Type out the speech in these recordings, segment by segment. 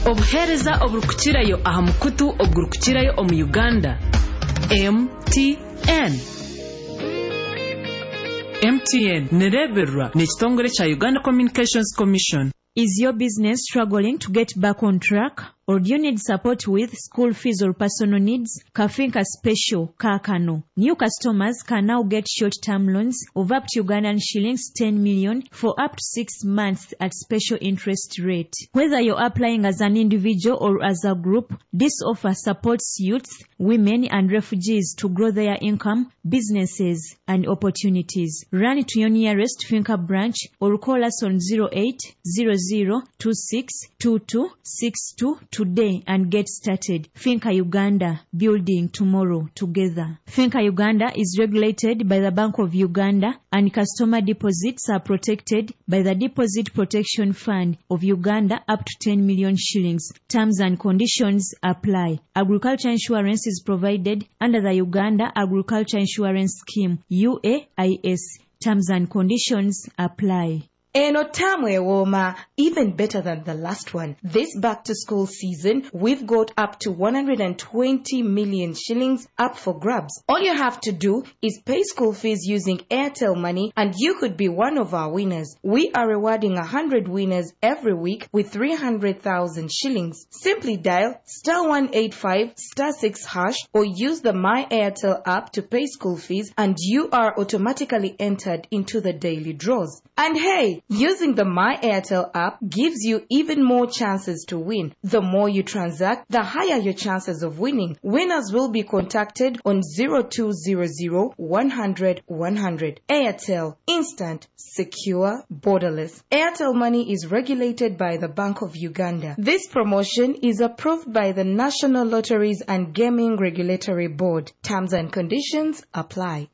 obuhereza oburukukirayo aha mukutu ogurukukirayo omu Uganda. MTN nereberwa n'ekitongole kya Uganda Communications Commission. Is your business struggling to get back on track? Or do you need support with school fees or personal needs? Kafinka Special Kakano. New customers can now get short-term loans of up to Ugandan shillings 10 million for up to 6 months at special interest rate. Whether you're applying as an individual or as a group, this offer supports youths, women and refugees to grow their income, businesses and opportunities. Run to your nearest Finca branch or call us on 0800262262 today and get started. Finca Uganda, building tomorrow together. Finca Uganda is regulated by the Bank of Uganda and customer deposits are protected by the Deposit Protection Fund of Uganda up to 10 million shillings. Terms and conditions apply. Agriculture insurance is provided under the Uganda Agriculture Insurance Scheme, UAIS. Terms and conditions apply. Eno tamu ewoma, even better than the last one. This back to school season, we've got up to 120 million shillings up for grabs. All you have to do is pay school fees using Airtel Money and you could be one of our winners. We are rewarding 100 winners every week with 300,000 shillings. Simply dial *185 *6# or use the My Airtel app to pay school fees and you are automatically entered into the daily draws. And hey, using the My Airtel app gives you even more chances to win. The more you transact, the higher your chances of winning. Winners will be contacted on 0200 100 100. Airtel, instant, secure, borderless. Airtel Money is regulated by the Bank of Uganda. This promotion is approved by the National Lotteries and Gaming Regulatory Board. Terms and conditions apply.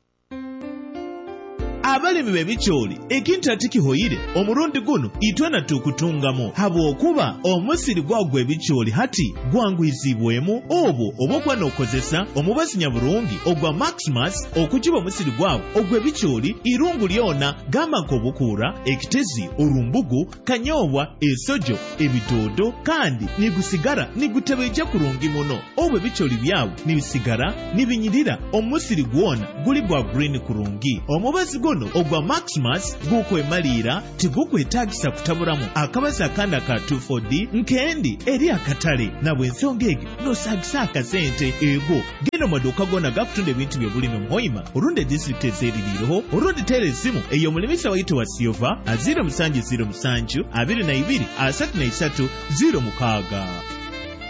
Abalimi bebicholi ekintu atikihoyire omurundi guno itwana tukutungamu habwokuba omusiri gwagwe bicholi hati gwangwizibwemu obo obokwa nokozesa omubazi nyabulungi ogwa Maximus okujiba omusiri gwawo ogwe bicholi irungu lyona gamako bukura ekitezi urumbugu kanyobwa esojo ebidodo kandi nigusigara nigutebeje kurungi muno obwe bicholi byawo nibisigara nibinyirira omusiri gwona guli gwa green kurungi omubazi ogwa Maximus gukwemalira tigukwetagisa kutaburamu akabazi akanda ka 24D nkendi eri akatale nabwe ensonga ege nosagisa akasente ego geno maduka gona gakutunda ebintu bye bulino Muhoima olunde district ezeririreho olunde telesimu eyo mulimisa wayito wa Silva 0707 22 33 06.